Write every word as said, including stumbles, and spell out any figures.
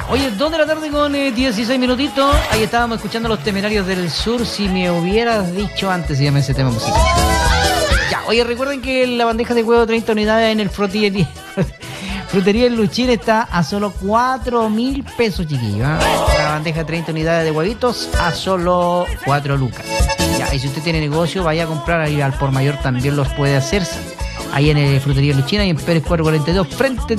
Oye, dos de la tarde con eh, dieciséis minutitos. Ahí estábamos escuchando Los Temerarios del Sur. Si me hubieras dicho antes, se llama ese tema musical. Ya, oye, recuerden que la bandeja de huevo treinta unidades en el Frutería, Frutería El Luchín está a solo cuatro mil pesos, chiquillos. ¿eh? La bandeja de treinta unidades de huevitos a solo cuatro lucas. Ya, y si usted tiene negocio, vaya a comprar ahí al por mayor, también los puede hacer. Ahí en el Frutería El Luchín, ahí en Pérez cuatrocientos cuarenta y dos, frente